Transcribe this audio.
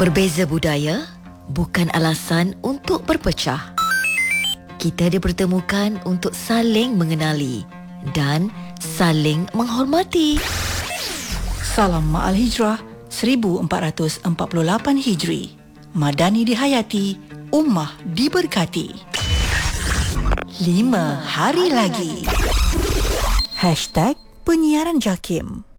Berbeza budaya bukan alasan untuk berpecah. Kita dipertemukan untuk saling mengenali dan saling menghormati. Salam Ma'al Hijrah 1448 Hijri. Madani dihayati, ummah diberkati. 5 hari lagi. #Penyiaran JAKIM.